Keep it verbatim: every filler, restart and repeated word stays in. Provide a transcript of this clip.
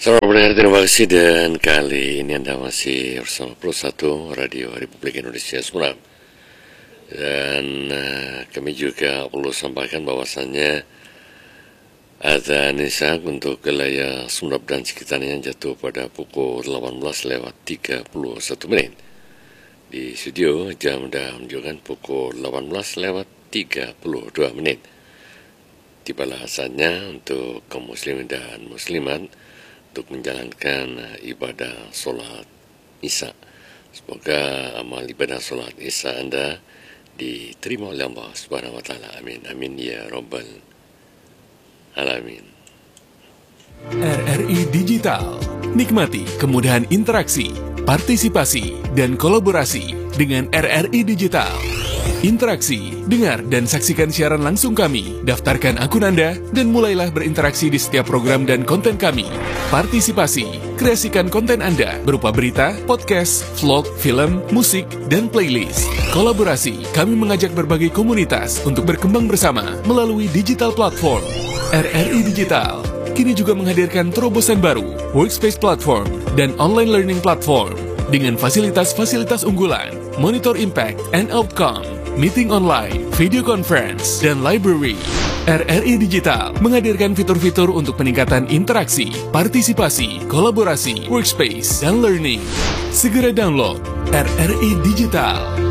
Selamat pendengar, terima kasih, dan kali ini Anda masih bersama Pro satu Radio Republik Indonesia Semarang. Dan uh, kami juga perlu sampaikan bahwasannya ada nisak untuk wilayah Sumedap dan sekitarnya jatuh pada pukul delapan belas lewat tiga puluh satu menit. Di studio jam sudah menunjukkan pukul delapan belas lewat tiga puluh dua menit. Tibalah saatnya untuk kaum muslimin dan muslimat untuk menjalankan ibadah sholat Isya. Semoga amal ibadah sholat Isya Anda diterima oleh Allah Subhanahu wa Ta'ala. Amin. Amin ya Rabbal Alamin. R R I Digital. Nikmati kemudahan interaksi, partisipasi, dan kolaborasi dengan R R I Digital. Interaksi, dengar, dan saksikan siaran langsung kami. Daftarkan akun Anda dan mulailah berinteraksi di setiap program dan konten kami. Partisipasi, kreasikan konten Anda berupa berita, podcast, vlog, film, musik, dan playlist. Kolaborasi, kami mengajak berbagai komunitas untuk berkembang bersama melalui digital platform. R R I Digital kini juga menghadirkan terobosan baru, workspace platform, dan online learning platform dengan fasilitas-fasilitas unggulan, monitor impact and outcome, meeting online, video conference, dan library. R R I Digital menghadirkan fitur-fitur untuk peningkatan interaksi, partisipasi, kolaborasi, workspace, dan learning. Segera download R R I Digital.